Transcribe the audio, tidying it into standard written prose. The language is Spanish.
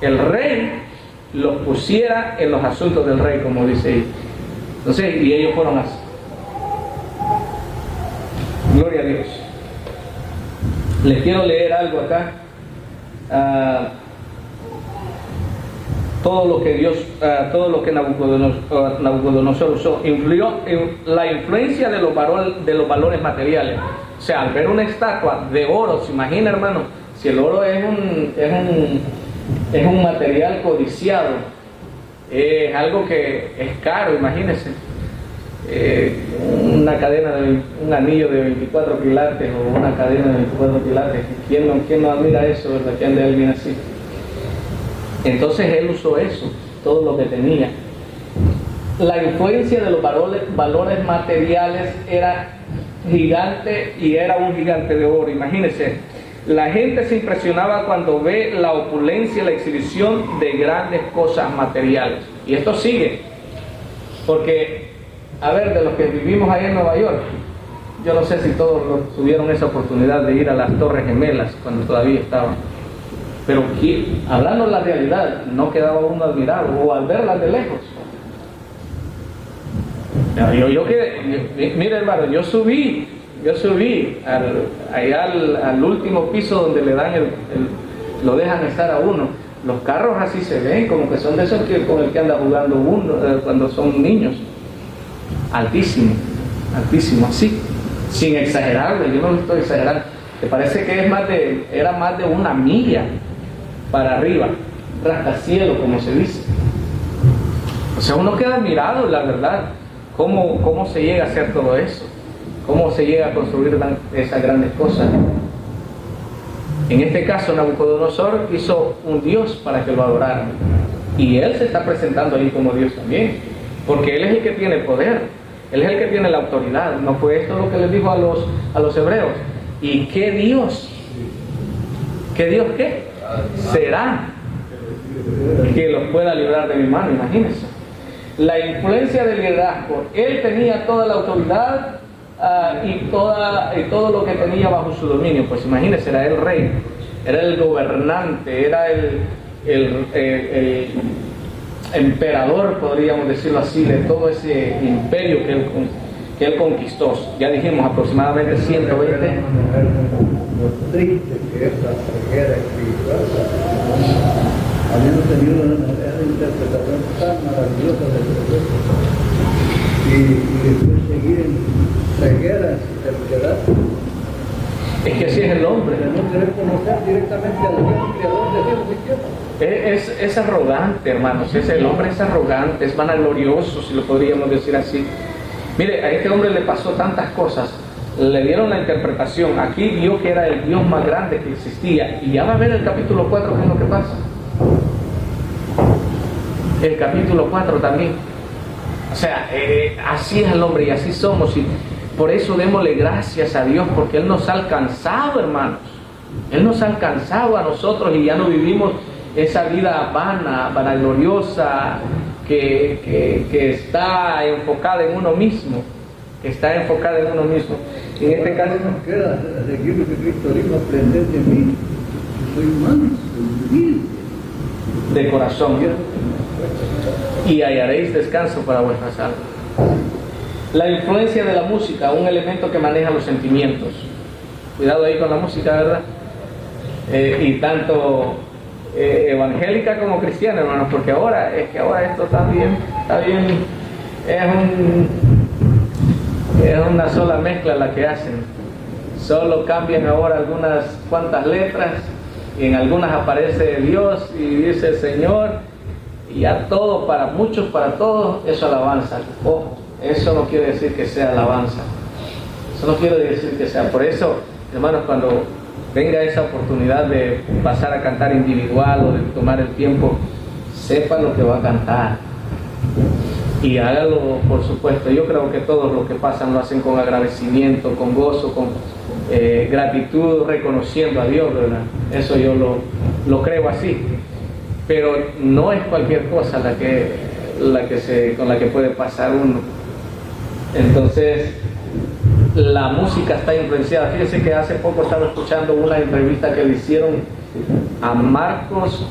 el rey los pusiera en los asuntos del rey, como dice ahí. Entonces, y ellos fueron así. Gloria a Dios. Les quiero leer algo acá. Todo lo que Nabucodonosor usó, la influencia de los valores materiales. O sea, al ver una estatua de oro, se imagina, hermano, si el oro es un material codiciado, es algo que es caro, imagínense. Un anillo de 24 quilates o una cadena de 24 quilates. ¿Quién no admira eso, verdad? Que ande alguien así. Entonces él usó eso, todo lo que tenía. La influencia de los valores materiales era gigante, y era un gigante de oro. Imagínense, la gente se impresionaba cuando ve la opulencia, la exhibición de grandes cosas materiales. Y esto sigue, porque, a ver, de los que vivimos ahí en Nueva York, yo no sé si todos tuvieron esa oportunidad de ir a las Torres Gemelas cuando todavía estaban. Pero hablando de la realidad, no quedaba uno admirado, o al verlas de lejos. Mire, hermano, yo subí al último piso donde le dan lo dejan estar a uno. Los carros así se ven, como que son de esos con el que anda jugando uno cuando son niños. Altísimo, así, sin exagerarlo. Yo no lo estoy exagerando. Me parece que era más de una milla para arriba, rascacielos, como se dice. O sea, uno queda admirado, la verdad, cómo se llega a hacer todo eso, cómo se llega a construir esas grandes cosas. En este caso, Nabucodonosor hizo un Dios para que lo adoraran, y él se está presentando ahí como Dios también, porque él es el que tiene el poder, él es el que tiene la autoridad. ¿No fue esto lo que les dijo a los hebreos? ¿Y qué Dios? ¿Qué Dios qué? Será que los pueda librar de mi mano. Imagínense la influencia del liderazgo. Él tenía toda la autoridad y todo lo que tenía bajo su dominio. Pues imagínense, era el rey, era el gobernante, era el emperador, podríamos decirlo así, de todo ese imperio que él conquistó. Ya dijimos, aproximadamente 120. Lo triste que es la ceguera espiritual, habiendo tenido una interpretación tan maravillosa del proceso, y después seguir en ceguera, en terquedad. Es que así es el hombre. De no querer conocer directamente al Dios creador de Dios siquiera. Es arrogante, hermanos. El hombre es arrogante, es vanaglorioso, si lo podríamos decir así. Mire, a este hombre le pasó tantas cosas. Le dieron la interpretación. Aquí vio que era el Dios más grande que existía. Y ya va a ver el capítulo 4 qué es lo que pasa. El capítulo 4 también. O sea, así es el hombre y así somos. Y por eso démosle gracias a Dios, porque Él nos ha alcanzado, hermanos. Él nos ha alcanzado a nosotros y ya no vivimos esa vida vanagloriosa que está enfocada en uno mismo. En este caso nos queda seguir lo que Cristo dijo: aprender de mí, soy manso, humilde de corazón, y hallaréis descanso para vuestras almas. La influencia de la música, un elemento que maneja los sentimientos. Cuidado ahí con la música, ¿verdad? Y tanto evangélica como cristiana, hermanos, porque ahora esto está bien, es una sola mezcla la que hacen. Solo cambian ahora algunas cuantas letras, y en algunas aparece Dios y dice Señor, y ya todo, para muchos, para todos, eso es alabanza. Ojo, eso no quiere decir que sea alabanza. Eso no quiere decir que sea. Por eso, hermanos, cuando venga esa oportunidad de pasar a cantar individual o de tomar el tiempo, sepa lo que va a cantar. Y hágalo, por supuesto. Yo creo que todos los que pasan lo hacen con agradecimiento, con gozo, con gratitud, reconociendo a Dios, ¿verdad? Eso yo lo creo así. Pero no es cualquier cosa con la que puede pasar uno. Entonces, la música está influenciada. Fíjense que hace poco estaba escuchando una entrevista que le hicieron a Marcos